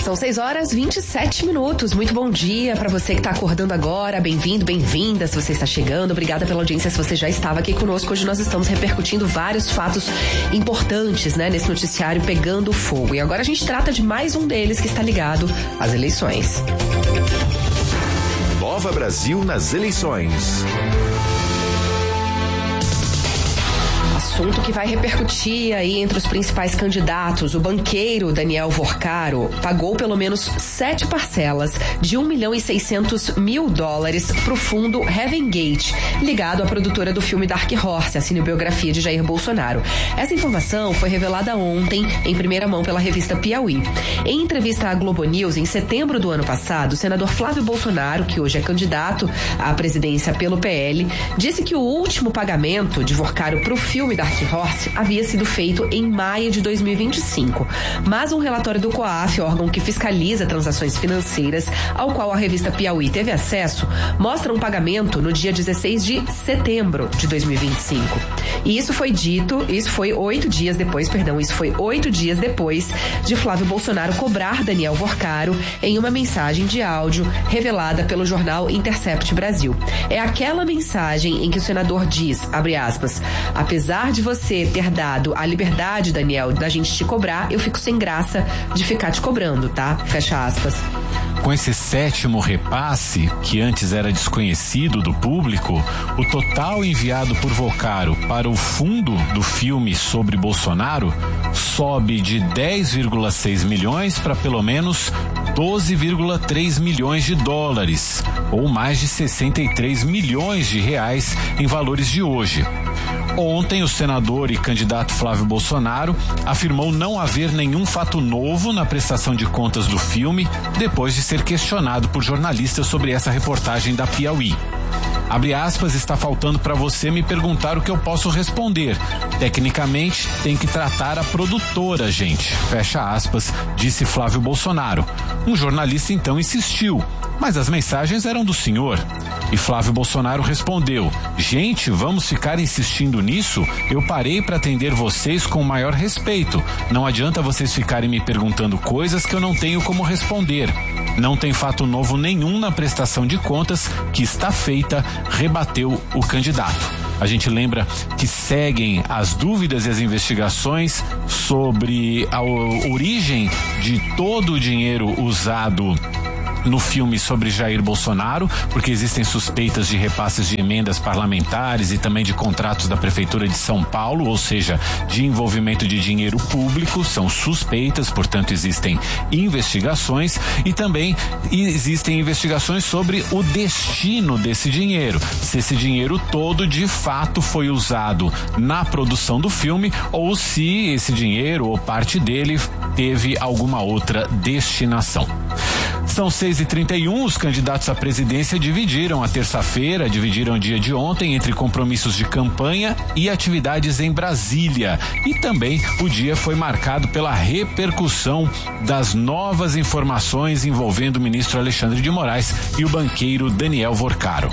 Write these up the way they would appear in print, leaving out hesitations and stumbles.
São 6h27. Muito bom dia para você que está acordando agora. Bem-vindo, bem-vinda se você está chegando. Obrigada pela audiência se você já estava aqui conosco. Hoje nós estamos repercutindo vários fatos importantes, né, nesse noticiário pegando fogo. E agora a gente trata de mais um deles que está ligado às eleições. Nova Brasil nas eleições. Assunto que vai repercutir aí entre os principais candidatos. O banqueiro Daniel Vorcaro pagou pelo menos 7 parcelas de $1.600.000 para o fundo Heaven Gate, ligado à produtora do filme Dark Horse, a cinebiografia de Jair Bolsonaro. Essa informação foi revelada ontem em primeira mão pela revista Piauí. Em entrevista à Globo News, em setembro do ano passado, o senador Flávio Bolsonaro, que hoje é candidato à presidência pelo PL, disse que o último pagamento de Vorcaro para o filme Dark Horse havia sido feito em maio de 2025, mas um relatório do COAF, órgão que fiscaliza transações financeiras, ao qual a revista Piauí teve acesso, mostra um pagamento no dia 16 de setembro de 2025. E isso foi 8 dias depois de Flávio Bolsonaro cobrar Daniel Vorcaro em uma mensagem de áudio revelada pelo jornal Intercept Brasil. É aquela mensagem em que o senador diz, abre aspas, apesar de você ter dado a liberdade, Daniel, da gente te cobrar, eu fico sem graça de ficar te cobrando, tá? Fecha aspas. Com esse 7º repasse, que antes era desconhecido do público, o total enviado por Vorcaro para o fundo do filme sobre Bolsonaro sobe de 10,6 milhões para pelo menos 12,3 milhões de dólares, ou mais de 63 milhões de reais em valores de hoje. Ontem, o senador e candidato Flávio Bolsonaro afirmou não haver nenhum fato novo na prestação de contas do filme, depois de ser questionado por jornalistas sobre essa reportagem da Piauí. Abre aspas, está faltando para você me perguntar o que eu posso responder. Tecnicamente, tem que tratar a produtora, gente. Fecha aspas, disse Flávio Bolsonaro. Um jornalista então insistiu, mas as mensagens eram do senhor. E Flávio Bolsonaro respondeu, gente, vamos ficar insistindo nisso? Eu parei para atender vocês com o maior respeito. Não adianta vocês ficarem me perguntando coisas que eu não tenho como responder. Não tem fato novo nenhum na prestação de contas que está feita, rebateu o candidato. A gente lembra que seguem as dúvidas e as investigações sobre a origem de todo o dinheiro usado no filme sobre Jair Bolsonaro, porque existem suspeitas de repasses de emendas parlamentares e também de contratos da Prefeitura de São Paulo, ou seja, de envolvimento de dinheiro público, são suspeitas, portanto existem investigações e também existem investigações sobre o destino desse dinheiro, se esse dinheiro todo de fato foi usado na produção do filme ou se esse dinheiro ou parte dele teve alguma outra destinação. São 6h31, os candidatos à presidência dividiram o dia de ontem entre compromissos de campanha e atividades em Brasília. E também o dia foi marcado pela repercussão das novas informações envolvendo o ministro Alexandre de Moraes e o banqueiro Daniel Vorcaro.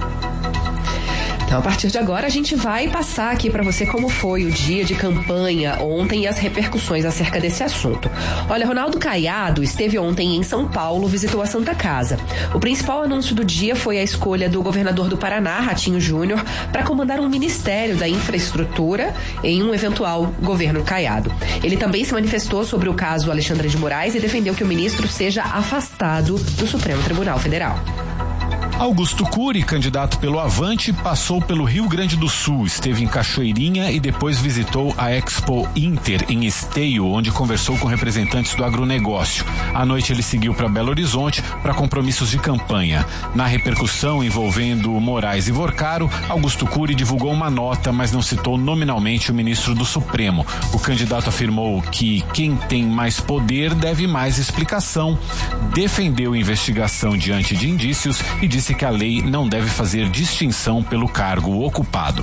Então, a partir de agora, a gente vai passar aqui para você como foi o dia de campanha ontem e as repercussões acerca desse assunto. Olha, Ronaldo Caiado esteve ontem em São Paulo, visitou a Santa Casa. O principal anúncio do dia foi a escolha do governador do Paraná, Ratinho Júnior, para comandar um Ministério da Infraestrutura em um eventual governo Caiado. Ele também se manifestou sobre o caso Alexandre de Moraes e defendeu que o ministro seja afastado do Supremo Tribunal Federal. Augusto Cury, candidato pelo Avante, passou pelo Rio Grande do Sul, esteve em Cachoeirinha e depois visitou a Expo Inter em Esteio, onde conversou com representantes do agronegócio. À noite ele seguiu para Belo Horizonte para compromissos de campanha. Na repercussão envolvendo Moraes e Vorcaro, Augusto Cury divulgou uma nota, mas não citou nominalmente o ministro do Supremo. O candidato afirmou que quem tem mais poder deve mais explicação, defendeu investigação diante de indícios e disse que a lei não deve fazer distinção pelo cargo ocupado.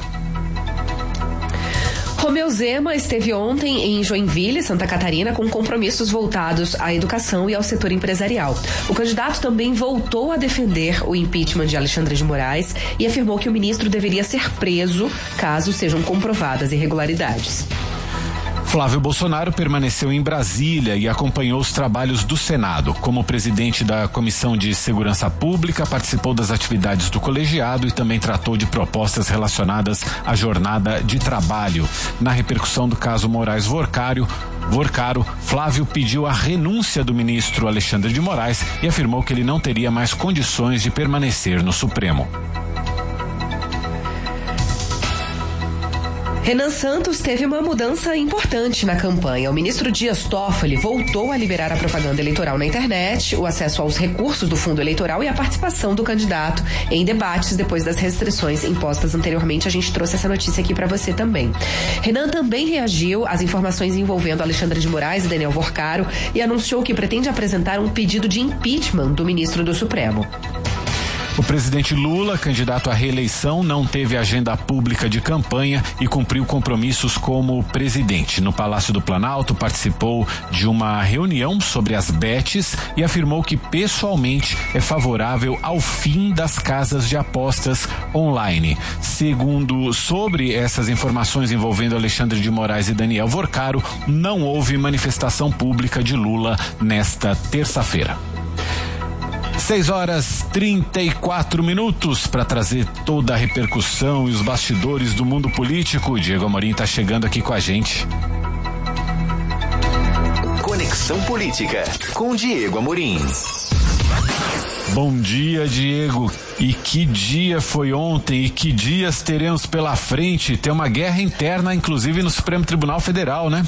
Romeu Zema esteve ontem em Joinville, Santa Catarina, com compromissos voltados à educação e ao setor empresarial. O candidato também voltou a defender o impeachment de Alexandre de Moraes e afirmou que o ministro deveria ser preso caso sejam comprovadas irregularidades. Flávio Bolsonaro permaneceu em Brasília e acompanhou os trabalhos do Senado. Como presidente da Comissão de Segurança Pública, participou das atividades do colegiado e também tratou de propostas relacionadas à jornada de trabalho. Na repercussão do caso Moraes Vorcaro, Flávio pediu a renúncia do ministro Alexandre de Moraes e afirmou que ele não teria mais condições de permanecer no Supremo. Renan Santos teve uma mudança importante na campanha. O ministro Dias Toffoli voltou a liberar a propaganda eleitoral na internet, o acesso aos recursos do fundo eleitoral e a participação do candidato em debates depois das restrições impostas anteriormente. A gente trouxe essa notícia aqui para você também. Renan também reagiu às informações envolvendo Alexandre de Moraes e Daniel Vorcaro e anunciou que pretende apresentar um pedido de impeachment do ministro do Supremo. O presidente Lula, candidato à reeleição, não teve agenda pública de campanha e cumpriu compromissos como presidente. No Palácio do Planalto, participou de uma reunião sobre as bets e afirmou que pessoalmente é favorável ao fim das casas de apostas online. Sobre essas informações envolvendo Alexandre de Moraes e Daniel Vorcaro, não houve manifestação pública de Lula nesta terça-feira. 6h34 para trazer toda a repercussão e os bastidores do mundo político. O Diego Amorim está chegando aqui com a gente. Conexão Política com Diego Amorim. Bom dia, Diego. E que dia foi ontem e que dias teremos pela frente? Tem uma guerra interna, inclusive no Supremo Tribunal Federal, né?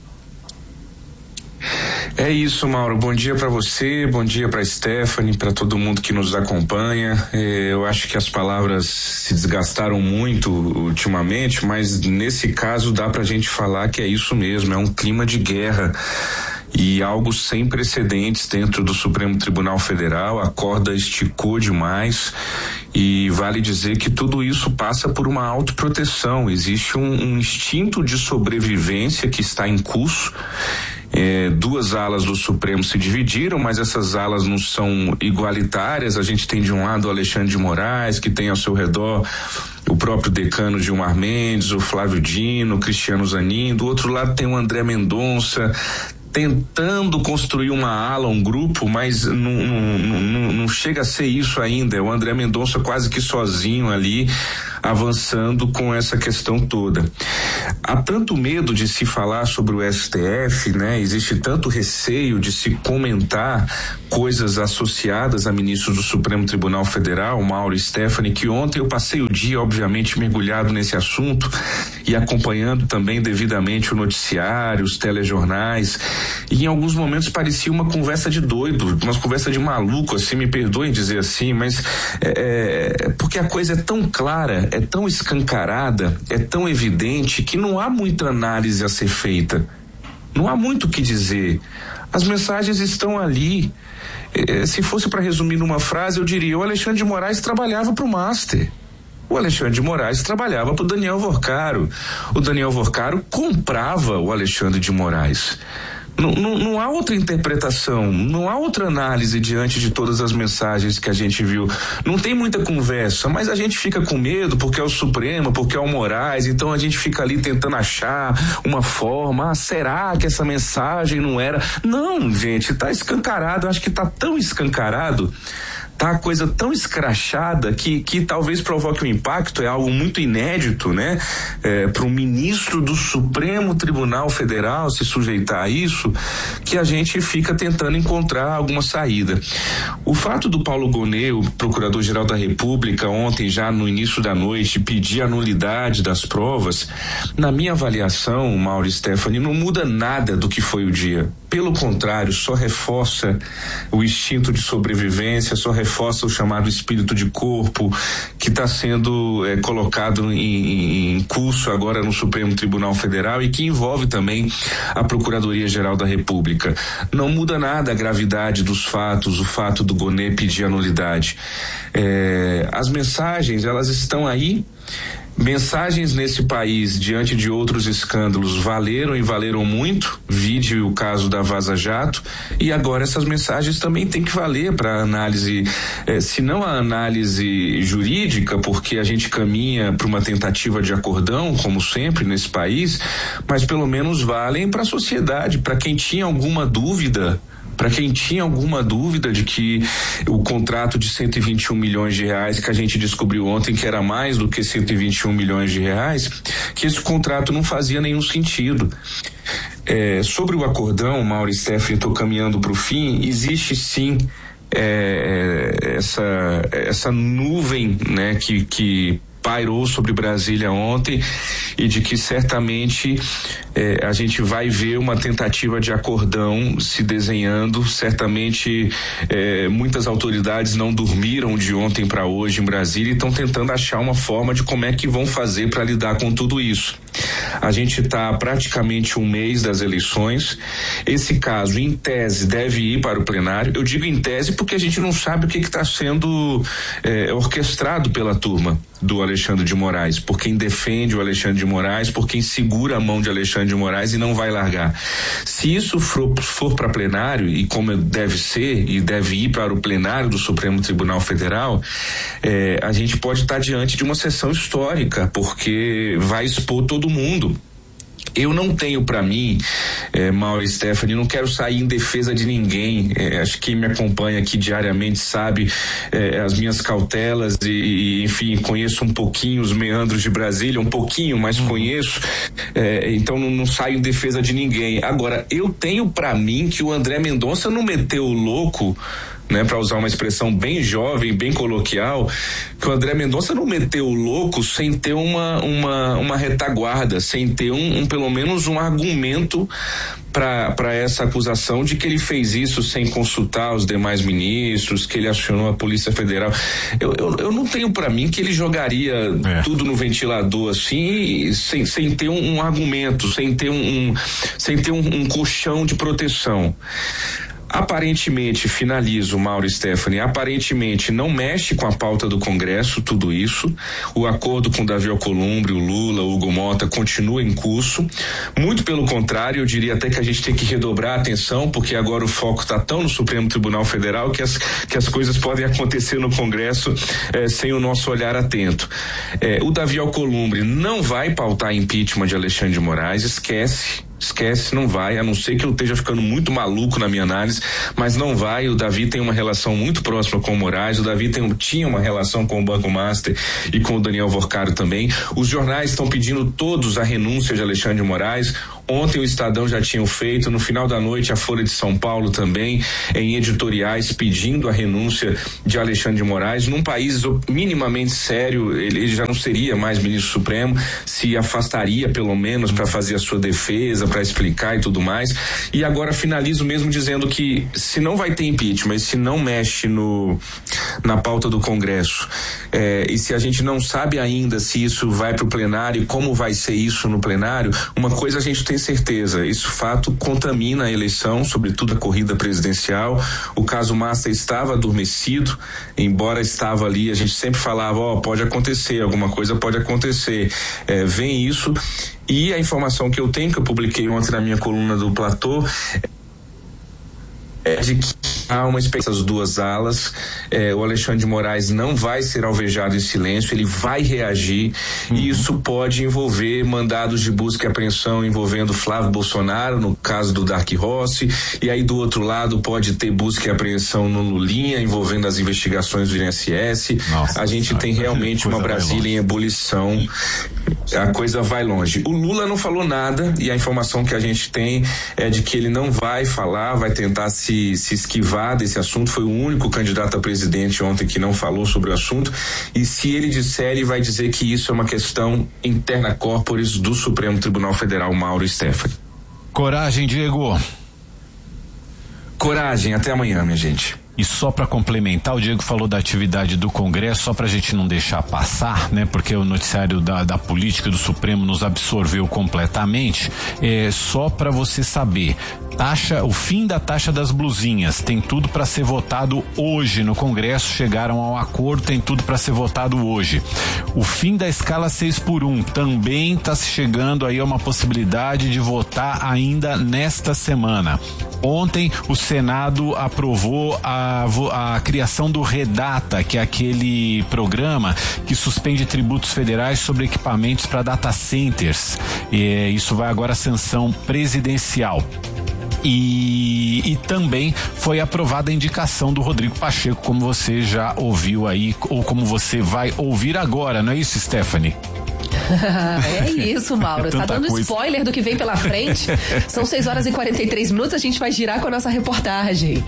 É isso, Mauro. Bom dia para você, bom dia para Stephanie, para todo mundo que nos acompanha. Eu acho que as palavras se desgastaram muito ultimamente, mas nesse caso dá pra gente falar que é isso mesmo, é um clima de guerra e algo sem precedentes dentro do Supremo Tribunal Federal. A corda esticou demais e vale dizer que tudo isso passa por uma autoproteção. Existe um instinto de sobrevivência que está em curso. Duas alas do Supremo se dividiram, mas essas alas não são igualitárias. A gente tem de um lado o Alexandre de Moraes, que tem ao seu redor o próprio decano Gilmar Mendes, o Flávio Dino, o Cristiano Zanin. Do outro lado tem o André Mendonça, tentando construir uma ala, um grupo, mas não chega a ser isso ainda. É o André Mendonça quase que sozinho ali, avançando com essa questão toda. Há tanto medo de se falar sobre o STF, né? Existe tanto receio de se comentar coisas associadas a ministros do Supremo Tribunal Federal, Mauro e Stephanie, que ontem eu passei o dia, obviamente, mergulhado nesse assunto e acompanhando também devidamente o noticiário, os telejornais, e em alguns momentos parecia uma conversa de doido, uma conversa de maluco, assim, me perdoem dizer assim, mas porque a coisa é tão clara, é tão escancarada, é tão evidente que não há muita análise a ser feita, não há muito o que dizer. As mensagens estão ali. Se fosse para resumir numa frase, eu diria: o Alexandre de Moraes trabalhava para o Master. O Alexandre de Moraes trabalhava para o Daniel Vorcaro. O Daniel Vorcaro comprava o Alexandre de Moraes. Não há outra interpretação, não há outra análise diante de todas as mensagens que a gente viu. Não tem muita conversa, mas a gente fica com medo porque é o Supremo, porque é o Moraes, então a gente fica ali tentando achar uma forma. Será que essa mensagem não era? Não, gente, tá escancarado, acho que tá tão escancarado, tá a coisa tão escrachada que talvez provoque um impacto. É algo muito inédito, né? Para um ministro do Supremo Tribunal Federal se sujeitar a isso, que a gente fica tentando encontrar alguma saída. O fato do Paulo Gonet, o Procurador-Geral da República, ontem já no início da noite, pedir a nulidade das provas, na minha avaliação, Mauro e Stephanie, não muda nada do que foi o dia. Pelo contrário, só reforça o instinto de sobrevivência, só reforça o chamado espírito de corpo que está sendo colocado em curso agora no Supremo Tribunal Federal e que envolve também a Procuradoria-Geral da República. Não muda nada a gravidade dos fatos, o fato do Gonet pedir a nulidade. As mensagens, elas estão aí. Mensagens nesse país diante de outros escândalos valeram e valeram muito, vide o caso da Vaza Jato, e agora essas mensagens também têm que valer para análise, se não a análise jurídica, porque a gente caminha para uma tentativa de acordão, como sempre nesse país, mas pelo menos valem para a sociedade, para quem tinha alguma dúvida. Para quem tinha alguma dúvida de que o contrato de 121 milhões de reais que a gente descobriu ontem que era mais do que 121 milhões de reais, que esse contrato não fazia nenhum sentido. Sobre o acordão, Mauro e Stephanie, estou caminhando para o fim, existe sim essa nuvem, né, que pairou sobre Brasília ontem, e de que certamente a gente vai ver uma tentativa de acordão se desenhando. Certamente muitas autoridades não dormiram de ontem para hoje em Brasília e estão tentando achar uma forma de como é que vão fazer para lidar com tudo isso. A gente está praticamente um mês das eleições. Esse caso, em tese, deve ir para o plenário. Eu digo em tese porque a gente não sabe o que está sendo orquestrado pela turma do Alexandre de Moraes, por quem defende o Alexandre de Moraes, por quem segura a mão de Alexandre de Moraes e não vai largar. Se isso for para plenário, e como deve ser e deve ir para o plenário do Supremo Tribunal Federal, a gente pode estar diante de uma sessão histórica, porque vai expor todo mundo. Eu não tenho para mim, Mauro e Stephanie, não quero sair em defesa de ninguém. Acho que quem me acompanha aqui diariamente sabe as minhas cautelas e enfim, conheço um pouquinho os meandros de Brasília, um pouquinho, mas conheço. Então não saio em defesa de ninguém. Agora, eu tenho para mim que o André Mendonça não meteu o louco, né, para usar uma expressão bem jovem, bem coloquial, que o André Mendonça não meteu o louco sem ter uma retaguarda, sem ter pelo menos um argumento para essa acusação de que ele fez isso sem consultar os demais ministros, que ele acionou a Polícia Federal. Eu não tenho para mim que ele jogaria tudo no ventilador assim, sem ter um argumento, sem ter um colchão de proteção. Aparentemente, finalizo, Mauro e Stephanie, aparentemente não mexe com a pauta do Congresso tudo isso. O acordo com Davi Alcolumbre, o Lula, o Hugo Mota continua em curso. Muito pelo contrário, eu diria até que a gente tem que redobrar a atenção, porque agora o foco está tão no Supremo Tribunal Federal que as coisas podem acontecer no Congresso sem o nosso olhar atento. O Davi Alcolumbre não vai pautar impeachment de Alexandre de Moraes, esquece, não vai, a não ser que eu esteja ficando muito maluco na minha análise, mas não vai. O Davi tem uma relação muito próxima com o Moraes, o Davi tinha uma relação com o Banco Master e com o Daniel Vorcaro também. Os jornais estão pedindo todos a renúncia de Alexandre de Moraes. Ontem o Estadão já tinha feito, no final da noite a Folha de São Paulo também, em editoriais pedindo a renúncia de Alexandre de Moraes. Num país minimamente sério, ele já não seria mais ministro supremo, se afastaria pelo menos para fazer a sua defesa, para explicar e tudo mais. E agora finalizo mesmo dizendo que se não vai ter impeachment, mas se não mexe na pauta do Congresso, e se a gente não sabe ainda se isso vai para o plenário e como vai ser isso no plenário, uma coisa a gente tem certeza, isso fato contamina a eleição, sobretudo a corrida presidencial. O caso Master estava adormecido, embora estava ali, a gente sempre falava, pode acontecer, alguma coisa pode acontecer. Vem isso, e a informação que eu tenho, que eu publiquei ontem na minha coluna do Platô, de que há uma espécie das duas alas. O Alexandre de Moraes não vai ser alvejado em silêncio, ele vai reagir, e isso pode envolver mandados de busca e apreensão envolvendo Flávio Bolsonaro, no caso do Dark Rossi, e aí do outro lado pode ter busca e apreensão no Lulinha, envolvendo as investigações do INSS. A gente tem realmente uma Brasília em ebulição, a coisa vai longe. O Lula não falou nada, e a informação que a gente tem é de que ele não vai falar, vai tentar se esquivar desse assunto. Foi o único candidato a presidente ontem que não falou sobre o assunto, e se ele disser, ele vai dizer que isso é uma questão interna corporis do Supremo Tribunal Federal. Mauro e Stephanie. Coragem, Diego. Coragem, até amanhã, minha gente. E só para complementar, o Diego falou da atividade do Congresso, só para a gente não deixar passar, né? Porque o noticiário da política do Supremo nos absorveu completamente. Só para você saber, o fim da taxa das blusinhas tem tudo para ser votado hoje no Congresso. Chegaram ao acordo, tem tudo para ser votado hoje. O fim da escala 6x1 também está chegando aí a uma possibilidade de votar ainda nesta semana. Ontem o Senado aprovou a criação do Redata, que é aquele programa que suspende tributos federais sobre equipamentos para data centers. Isso vai agora à sanção presidencial. E também foi aprovada a indicação do Rodrigo Pacheco, como você já ouviu aí, ou como você vai ouvir agora, não é isso, Stephanie? É isso, Mauro. Tá dando spoiler do que vem pela frente. São 6h43, a gente vai girar com a nossa reportagem.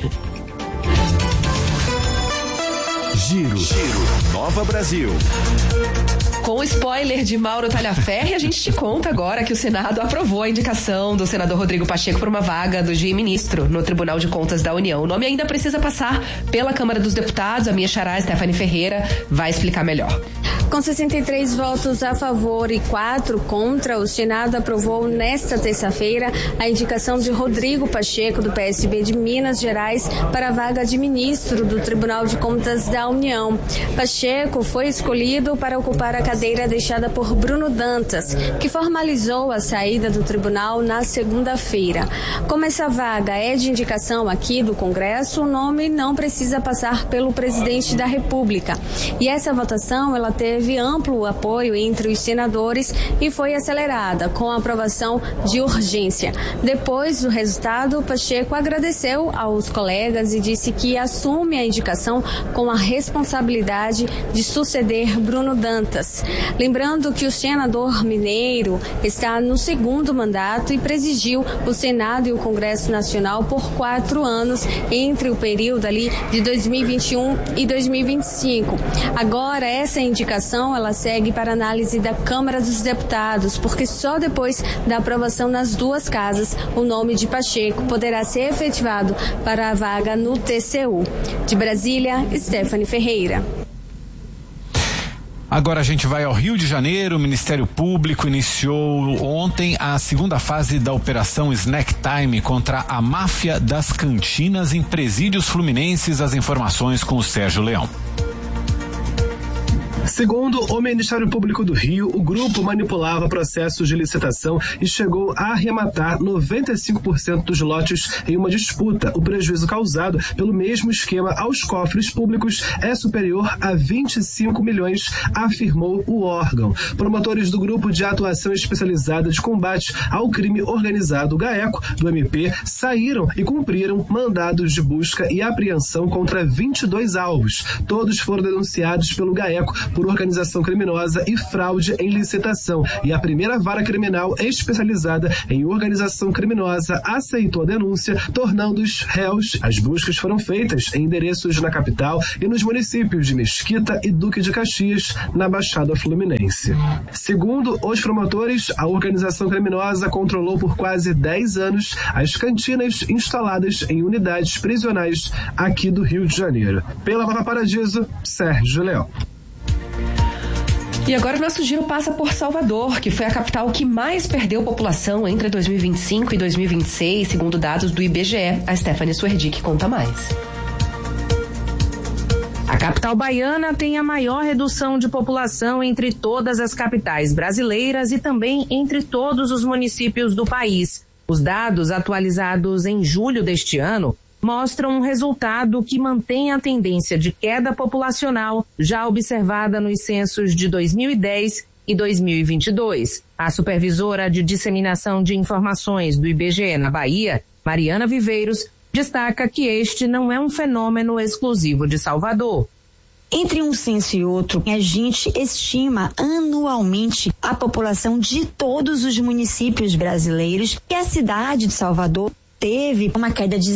Giro Nova Brasil. Com o spoiler de Mauro Talhaferri, a gente te conta agora que o Senado aprovou a indicação do senador Rodrigo Pacheco por uma vaga do ministro no Tribunal de Contas da União. O nome ainda precisa passar pela Câmara dos Deputados. A minha xará, Stephanie Ferreira, vai explicar melhor. Com 63 votos a favor e 4 contra, o Senado aprovou nesta terça-feira a indicação de Rodrigo Pacheco, do PSB de Minas Gerais, para a vaga de ministro do Tribunal de Contas da União. Pacheco foi escolhido para ocupar a cadeira deixada por Bruno Dantas, que formalizou a saída do tribunal na segunda-feira. Como essa vaga é de indicação aqui do Congresso, o nome não precisa passar pelo presidente da República. E essa votação, ela teve amplo apoio entre os senadores e foi acelerada com a aprovação de urgência. Depois do resultado, Pacheco agradeceu aos colegas e disse que assume a indicação com a responsabilidade de suceder Bruno Dantas. Lembrando que o senador mineiro está no segundo mandato e presidiu o Senado e o Congresso Nacional por 4 anos, entre o período ali de 2021 e 2025. Agora, essa indicação ela segue para análise da Câmara dos Deputados, porque só depois da aprovação nas duas casas o nome de Pacheco poderá ser efetivado para a vaga no TCU. De Brasília, Stephanie Ferreira. Agora a gente vai ao Rio de Janeiro. O Ministério Público iniciou ontem a segunda fase da Operação Snack Time contra a máfia das cantinas em presídios fluminenses. As informações com o Sérgio Leão. Segundo o Ministério Público do Rio, o grupo manipulava processos de licitação e chegou a arrematar 95% dos lotes em uma disputa. O prejuízo causado pelo mesmo esquema aos cofres públicos é superior a 25 milhões, afirmou o órgão. Promotores do Grupo de Atuação Especializada de Combate ao Crime Organizado, GAECO, do MP, saíram e cumpriram mandados de busca e apreensão contra 22 alvos. Todos foram denunciados pelo GAECO por organização criminosa e fraude em licitação, e a primeira vara criminal especializada em organização criminosa aceitou a denúncia, tornando-os réus. As buscas foram feitas em endereços na capital e nos municípios de Mesquita e Duque de Caxias, na Baixada Fluminense. Segundo os promotores, a organização criminosa controlou por quase 10 anos as cantinas instaladas em unidades prisionais aqui do Rio de Janeiro. Pela Nova Paradiso, Sérgio Leão. E agora o nosso giro passa por Salvador, que foi a capital que mais perdeu população entre 2025 e 2026, segundo dados do IBGE. A Stephanie Suerdick conta mais. A capital baiana tem a maior redução de população entre todas as capitais brasileiras e também entre todos os municípios do país. Os dados atualizados em julho deste ano mostram um resultado que mantém a tendência de queda populacional já observada nos censos de 2010 e 2022. A supervisora de disseminação de informações do IBGE na Bahia, Mariana Viveiros, destaca que este não é um fenômeno exclusivo de Salvador. Entre um censo e outro, a gente estima anualmente a população de todos os municípios brasileiros, que a cidade de Salvador teve uma queda de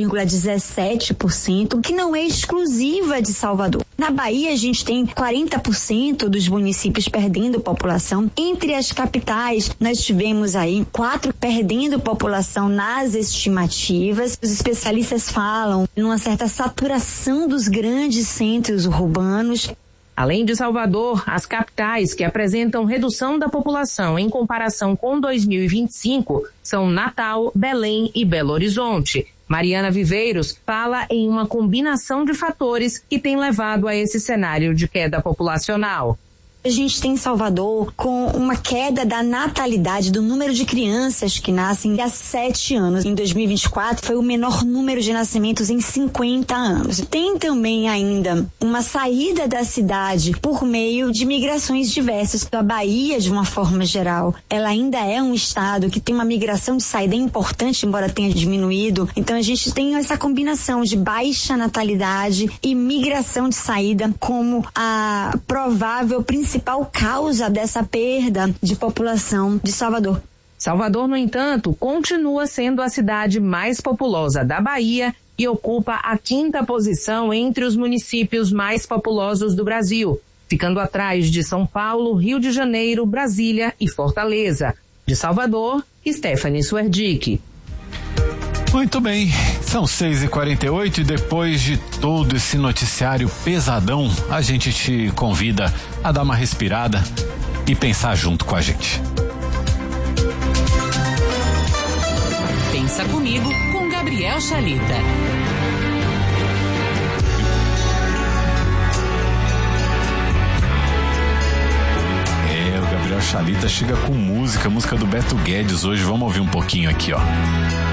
0,17%, que não é exclusiva de Salvador. Na Bahia, a gente tem 40% dos municípios perdendo população. Entre as capitais, nós tivemos aí 4 perdendo população nas estimativas. Os especialistas falam numa certa saturação dos grandes centros urbanos. Além de Salvador, as capitais que apresentam redução da população em comparação com 2025 são Natal, Belém e Belo Horizonte. Mariana Viveiros fala em uma combinação de fatores que tem levado a esse cenário de queda populacional. A gente tem Salvador com uma queda da natalidade, do número de crianças que nascem há 7 anos. Em 2024 foi o menor número de nascimentos em 50 anos. Tem também ainda uma saída da cidade por meio de migrações diversas. A Bahia, de uma forma geral, ela ainda é um estado que tem uma migração de saída importante, embora tenha diminuído. Então a gente tem essa combinação de baixa natalidade e migração de saída como a provável principal causa dessa perda de população de Salvador. Salvador, no entanto, continua sendo a cidade mais populosa da Bahia e ocupa a 5ª posição entre os municípios mais populosos do Brasil, ficando atrás de São Paulo, Rio de Janeiro, Brasília e Fortaleza. De Salvador, Stephanie Suerdick. Muito bem, são 6h48 e depois de todo esse noticiário pesadão, a gente te convida a dar uma respirada e pensar junto com a gente. Pensa comigo com Gabriel Chalita. O Gabriel Chalita chega com música do Beto Guedes hoje, vamos ouvir um pouquinho aqui, ó.